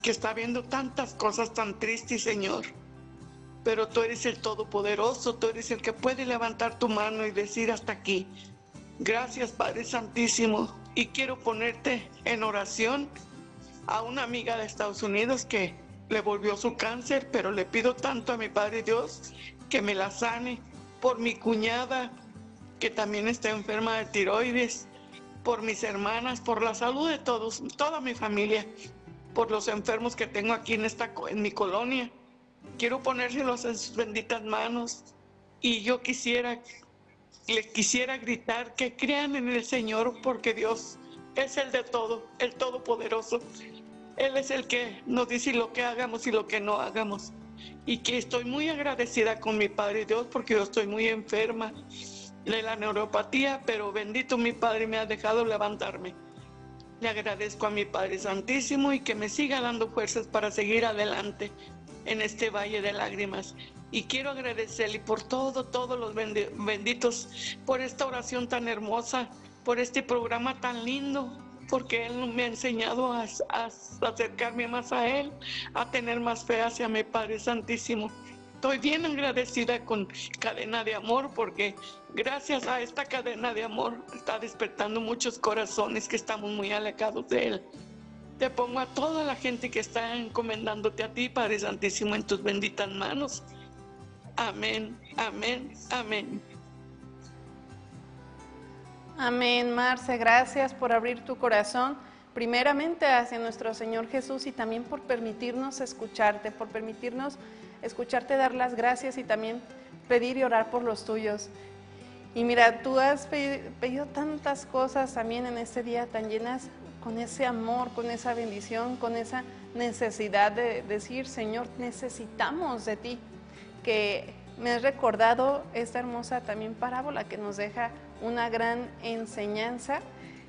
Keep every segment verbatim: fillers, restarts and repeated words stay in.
que está viendo tantas cosas tan tristes, Señor. Pero tú eres el Todopoderoso, tú eres el que puede levantar tu mano y decir hasta aquí. Gracias, Padre Santísimo. Y quiero ponerte en oración a una amiga de Estados Unidos que le volvió su cáncer, pero le pido tanto a mi Padre Dios que me la sane, por mi cuñada que también está enferma de tiroides, por mis hermanas, por la salud de todos, toda mi familia, por los enfermos que tengo aquí en, esta, en mi colonia. Quiero ponérselos en sus benditas manos y yo quisiera, les quisiera gritar que crean en el Señor, porque Dios es el de todo, el Todopoderoso. Él es el que nos dice lo que hagamos y lo que no hagamos. Y que estoy muy agradecida con mi Padre Dios porque yo estoy muy enferma de la neuropatía, pero bendito mi Padre me ha dejado levantarme. Le agradezco a mi Padre Santísimo y que me siga dando fuerzas para seguir adelante en este valle de lágrimas. Y quiero agradecerle por todo, todos los benditos, por esta oración tan hermosa, por este programa tan lindo, porque Él me ha enseñado a, a acercarme más a Él, a tener más fe hacia mi Padre Santísimo. Estoy bien agradecida con Cadena de Amor, porque gracias a esta cadena de amor está despertando muchos corazones que estamos muy alejados de Él. Te pongo a toda la gente que está encomendándote a ti, Padre Santísimo, en tus benditas manos. Amén, amén, amén. Amén, Marce, gracias por abrir tu corazón, primeramente hacia nuestro Señor Jesús, y también por permitirnos escucharte, por permitirnos escucharte dar las gracias y también pedir y orar por los tuyos. Y mira, tú has pedido tantas cosas también en este día, tan llenas con ese amor, con esa bendición, con esa necesidad de decir, Señor, necesitamos de ti, que me has recordado esta hermosa también parábola que nos deja una gran enseñanza.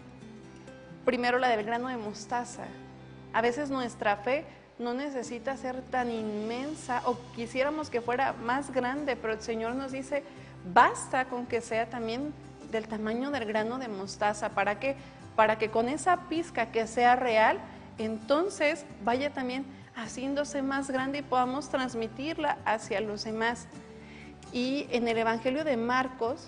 Primero, la del grano de mostaza. A veces nuestra fe no necesita ser tan inmensa, o quisiéramos que fuera más grande, pero el Señor nos dice, basta con que sea también del tamaño del grano de mostaza. ¿Para qué? Para que con esa pizca que sea real, entonces vaya también haciéndose más grande y podamos transmitirla hacia los demás. Y en el Evangelio de Marcos,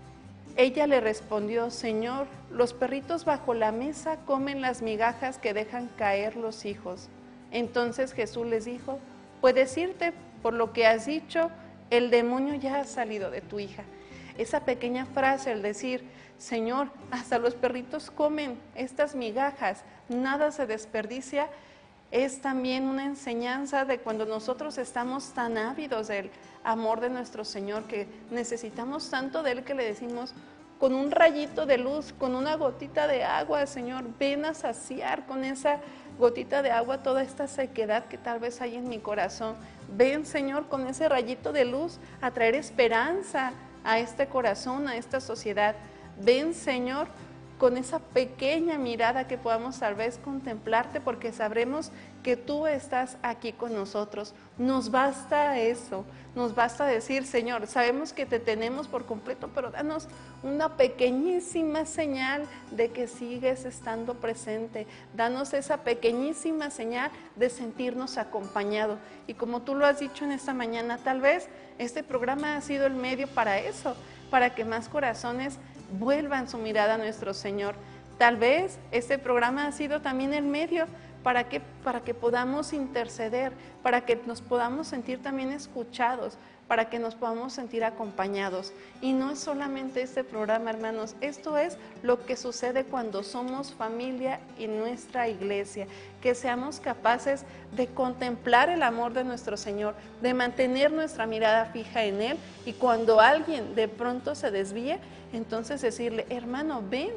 ella le respondió, Señor, los perritos bajo la mesa comen las migajas que dejan caer los hijos. Entonces Jesús les dijo, puedes irte, por lo que has dicho, el demonio ya ha salido de tu hija. Esa pequeña frase, el decir, Señor, hasta los perritos comen estas migajas, nada se desperdicia, es también una enseñanza de cuando nosotros estamos tan ávidos del amor de nuestro Señor, que necesitamos tanto de Él, que le decimos, con un rayito de luz, con una gotita de agua, Señor, ven a saciar con esa gotita de agua toda esta sequedad que tal vez hay en mi corazón. Ven, Señor, con ese rayito de luz a traer esperanza a este corazón, a esta sociedad. Ven, Señor, con esa pequeña mirada que podamos tal vez contemplarte, porque sabremos que tú estás aquí con nosotros. Nos basta eso, nos basta decir, Señor, sabemos que te tenemos por completo, pero danos una pequeñísima señal de que sigues estando presente. Danos esa pequeñísima señal de sentirnos acompañados. Y como tú lo has dicho en esta mañana, tal vez este programa ha sido el medio para eso, para que más corazones vuelvan su mirada a nuestro Señor. Tal vez este programa ha sido también el medio para que, para que podamos interceder, para que nos podamos sentir también escuchados, para que nos podamos sentir acompañados. Y no es solamente este programa, hermanos, esto es lo que sucede cuando somos familia en nuestra iglesia, que seamos capaces de contemplar el amor de nuestro Señor, de mantener nuestra mirada fija en Él, y cuando alguien de pronto se desvíe, entonces decirle, hermano, ven,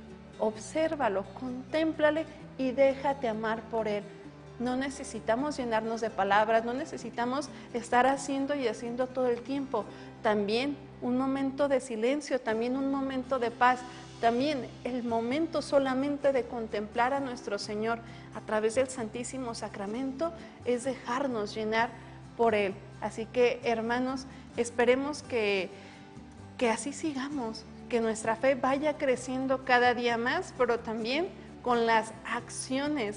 obsérvalo, contémplale y déjate amar por Él. No necesitamos llenarnos de palabras, no necesitamos estar haciendo y haciendo todo el tiempo. También un momento de silencio, también un momento de paz, también el momento solamente de contemplar a nuestro Señor a través del Santísimo Sacramento es dejarnos llenar por Él. Así que, hermanos, esperemos que, que así sigamos, que nuestra fe vaya creciendo cada día más, pero también con las acciones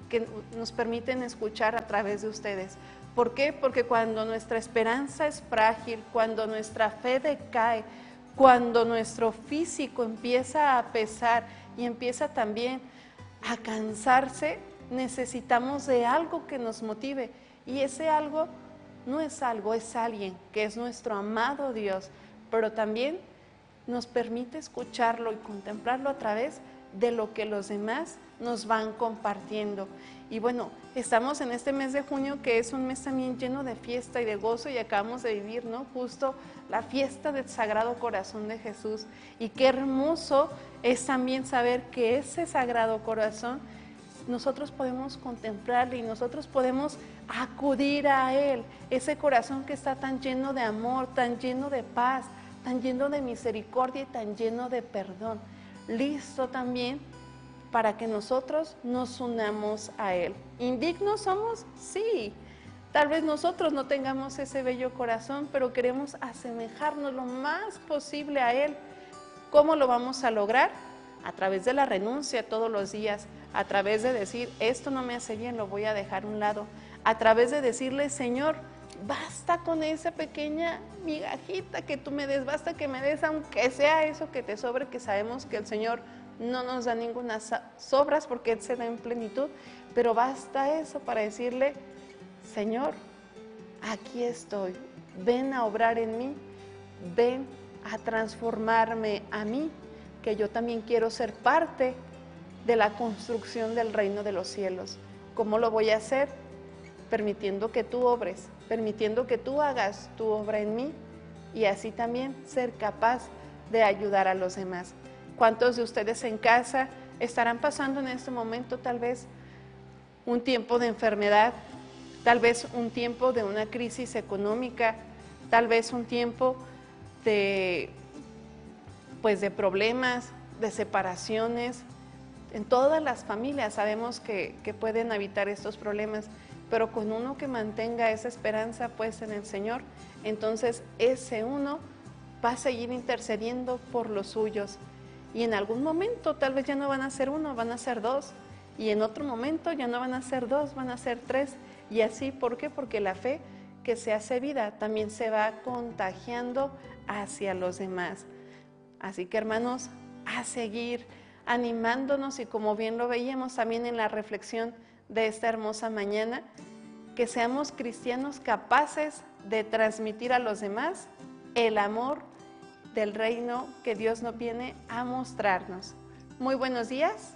que nos permiten escuchar a través de ustedes. ¿Por qué? Porque cuando nuestra esperanza es frágil, cuando nuestra fe decae, cuando nuestro físico empieza a pesar y empieza también a cansarse, necesitamos de algo que nos motive. Y ese algo no es algo, es alguien que es nuestro amado Dios, pero también nos permite escucharlo y contemplarlo a través de lo que los demás nos van compartiendo. Y bueno, estamos en este mes de junio, que es un mes también lleno de fiesta y de gozo, y acabamos de vivir, ¿no? Justo la fiesta del Sagrado Corazón de Jesús. Y qué hermoso es también saber que ese Sagrado Corazón nosotros podemos contemplarle y nosotros podemos acudir a Él, ese corazón que está tan lleno de amor, tan lleno de paz, tan lleno de misericordia y tan lleno de perdón, listo también para que nosotros nos unamos a Él. ¿Indignos somos? Sí. Tal vez nosotros no tengamos ese bello corazón, pero queremos asemejarnos lo más posible a Él. ¿Cómo lo vamos a lograr? A través de la renuncia todos los días, a través de decir, esto no me hace bien, lo voy a dejar a un lado, a través de decirle, Señor, basta con esa pequeña migajita que tú me des, basta que me des, aunque sea eso que te sobre, que sabemos que el Señor no nos da ninguna sobras porque Él se da en plenitud, pero basta eso para decirle, Señor, aquí estoy, ven a obrar en mí, ven a transformarme a mí, que yo también quiero ser parte de la construcción del reino de los cielos. ¿Cómo lo voy a hacer? Permitiendo que tú obres, permitiendo que tú hagas tu obra en mí y así también ser capaz de ayudar a los demás. ¿Cuántos de ustedes en casa estarán pasando en este momento tal vez un tiempo de enfermedad, tal vez un tiempo de una crisis económica, tal vez un tiempo de, pues de problemas, de separaciones? En todas las familias sabemos que, que pueden habitar estos problemas, pero con uno que mantenga esa esperanza puesta en el Señor, entonces ese uno va a seguir intercediendo por los suyos. Y en algún momento tal vez ya no van a ser uno, van a ser dos. Y en otro momento ya no van a ser dos, van a ser tres. Y así, ¿por qué? Porque la fe que se hace vida también se va contagiando hacia los demás. Así que, hermanos, a seguir animándonos, y como bien lo veíamos también en la reflexión de esta hermosa mañana, que seamos cristianos capaces de transmitir a los demás el amor del reino que Dios nos viene a mostrarnos. Muy buenos días.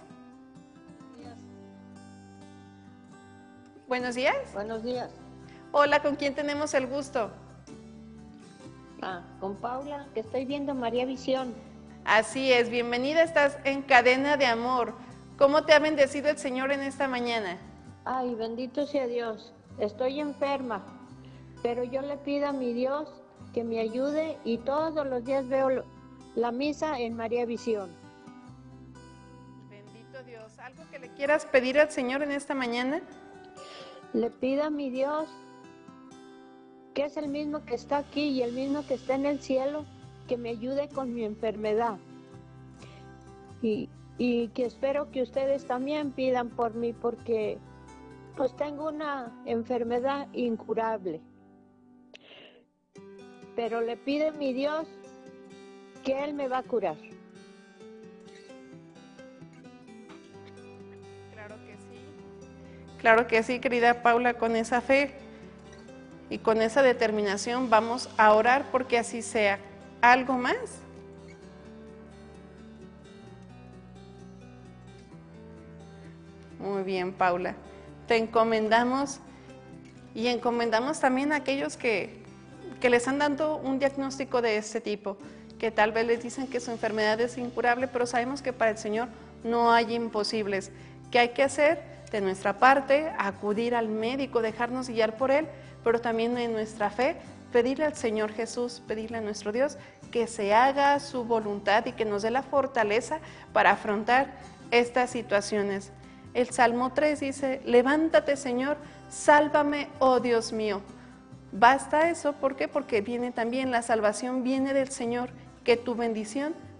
Buenos días. Buenos días. Hola, ¿con quién tenemos el gusto? Ah, con Paula, que estoy viendo María Visión. Así es, bienvenida, estás en Cadena de Amor. ¿Cómo te ha bendecido el Señor en esta mañana? Ay, bendito sea Dios. Estoy enferma, pero yo le pido a mi Dios que me ayude y todos los días veo la misa en María Visión. Bendito Dios. ¿Algo que le quieras pedir al Señor en esta mañana? Le pido a mi Dios, que es el mismo que está aquí y el mismo que está en el cielo, que me ayude con mi enfermedad. Y, y que espero que ustedes también pidan por mí, porque pues tengo una enfermedad incurable. Pero le pido a mi Dios que Él me va a curar. Claro que sí. Claro que sí, querida Paula, con esa fe y con esa determinación vamos a orar porque así sea. ¿Algo más? Muy bien, Paula. Te encomendamos y encomendamos también a aquellos que, que les han dado un diagnóstico de este tipo, que tal vez les dicen que su enfermedad es incurable, pero sabemos que para el Señor no hay imposibles. ¿Qué hay que hacer? De nuestra parte, acudir al médico, dejarnos guiar por Él, pero también en nuestra fe, pedirle al Señor Jesús, pedirle a nuestro Dios que se haga su voluntad y que nos dé la fortaleza para afrontar estas situaciones. El Salmo tres dice, levántate Señor, sálvame, oh Dios mío. Basta eso, ¿por qué? Porque viene también la salvación, viene del Señor, que tu bendición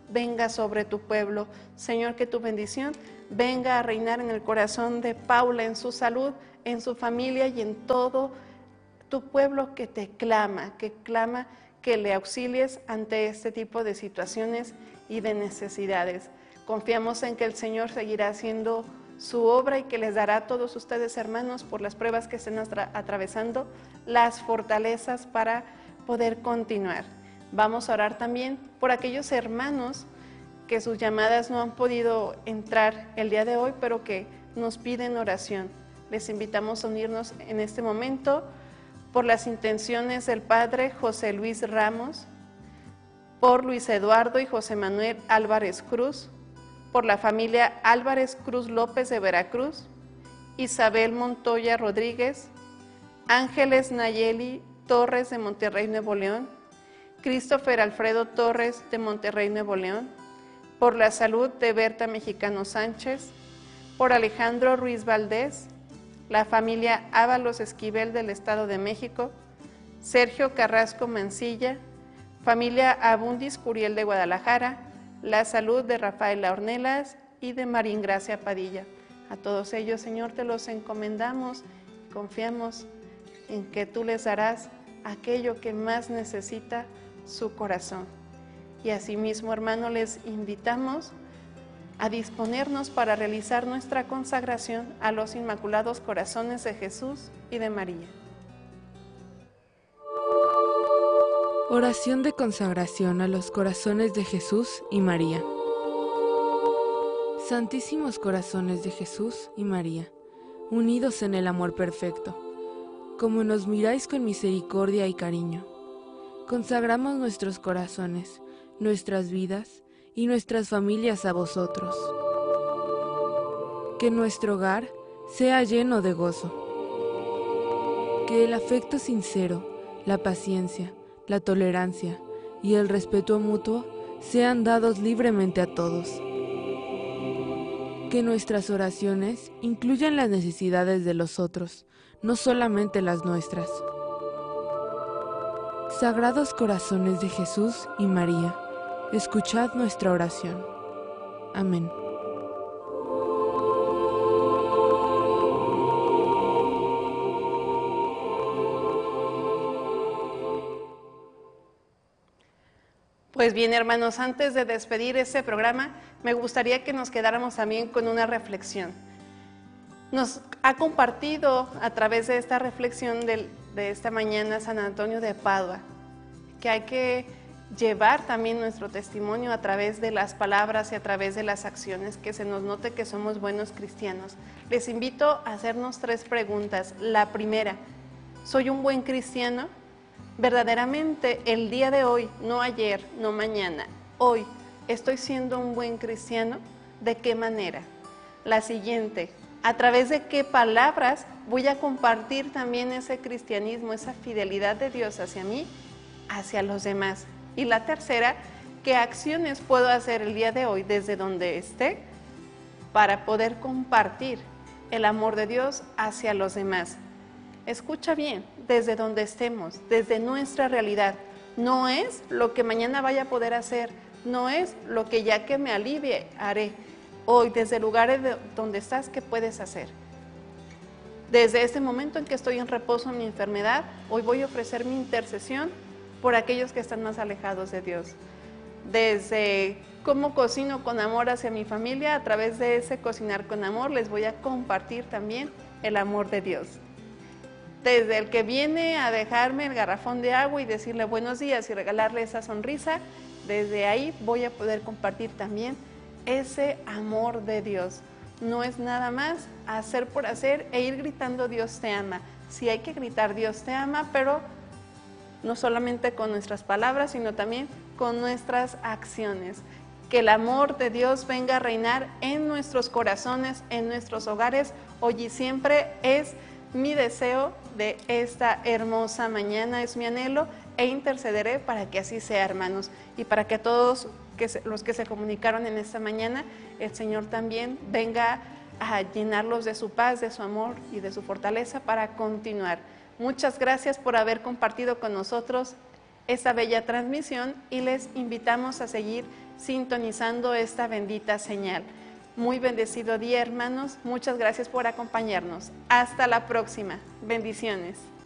venga sobre tu pueblo. Señor, que tu bendición venga a reinar en el corazón de Paula, en su salud, en su familia y en todo tu pueblo que te clama, que clama que le auxilies ante este tipo de situaciones y de necesidades. Confiamos en que el Señor seguirá haciendo su obra y que les dará a todos ustedes, hermanos, por las pruebas que estén atra- atravesando, las fortalezas para poder continuar. Vamos a orar también por aquellos hermanos que sus llamadas no han podido entrar el día de hoy, pero que nos piden oración. Les invitamos a unirnos en este momento por las intenciones del Padre José Luis Ramos, por Luis Eduardo y José Manuel Álvarez Cruz, por la familia Álvarez Cruz López de Veracruz, Isabel Montoya Rodríguez, Ángeles Nayeli Torres de Monterrey, Nuevo León, Christopher Alfredo Torres de Monterrey, Nuevo León, por la salud de Berta Mexicano Sánchez, por Alejandro Ruiz Valdés, la familia Ábalos Esquivel del Estado de México, Sergio Carrasco Mancilla, familia Abundis Curiel de Guadalajara, la salud de Rafaela Ornelas y de Marín Gracia Padilla. A todos ellos, Señor, te los encomendamos y confiamos en que tú les darás aquello que más necesita su corazón. Y asimismo, hermano, les invitamos a disponernos para realizar nuestra consagración a los Inmaculados Corazones de Jesús y de María. Oración de consagración a los corazones de Jesús y María. Santísimos corazones de Jesús y María, unidos en el amor perfecto, como nos miráis con misericordia y cariño, consagramos nuestros corazones, nuestras vidas y nuestras familias a vosotros. Que nuestro hogar sea lleno de gozo. Que el afecto sincero, la paciencia, la tolerancia y el respeto mutuo sean dados libremente a todos. Que nuestras oraciones incluyan las necesidades de los otros, no solamente las nuestras. Sagrados corazones de Jesús y María, escuchad nuestra oración. Amén. Pues bien, hermanos, antes de despedir este programa, me gustaría que nos quedáramos también con una reflexión. Nos ha compartido a través de esta reflexión del, de esta mañana San Antonio de Padua, que hay que llevar también nuestro testimonio a través de las palabras y a través de las acciones, que se nos note que somos buenos cristianos. Les invito a hacernos tres preguntas. La primera, ¿soy un buen cristiano? Verdaderamente, el día de hoy, no ayer, no mañana, hoy, ¿estoy siendo un buen cristiano? ¿De qué manera? La siguiente, ¿a través de qué palabras voy a compartir también ese cristianismo, esa fidelidad de Dios hacia mí, hacia los demás? Y la tercera, ¿qué acciones puedo hacer el día de hoy desde donde esté para poder compartir el amor de Dios hacia los demás? Escucha bien, desde donde estemos, desde nuestra realidad. No es lo que mañana vaya a poder hacer, no es lo que ya que me alivie haré. Hoy, desde lugares de donde estás, ¿qué puedes hacer? Desde este momento en que estoy en reposo en mi enfermedad, hoy voy a ofrecer mi intercesión por aquellos que están más alejados de Dios. Desde cómo cocino con amor hacia mi familia, a través de ese cocinar con amor, les voy a compartir también el amor de Dios. Desde el que viene a dejarme el garrafón de agua y decirle buenos días y regalarle esa sonrisa, desde ahí voy a poder compartir también ese amor de Dios. No es nada más hacer por hacer e ir gritando Dios te ama. Sí hay que gritar Dios te ama, pero no solamente con nuestras palabras, sino también con nuestras acciones. Que el amor de Dios venga a reinar en nuestros corazones, en nuestros hogares, hoy y siempre es mi deseo de esta hermosa mañana, es mi anhelo, e intercederé para que así sea, hermanos, y para que todos que se, los que se comunicaron en esta mañana, el Señor también venga a llenarlos de su paz, de su amor y de su fortaleza para continuar. Muchas gracias por haber compartido con nosotros esta bella transmisión y les invitamos a seguir sintonizando esta bendita señal. Muy bendecido día, hermanos. Muchas gracias por acompañarnos. Hasta la próxima. Bendiciones.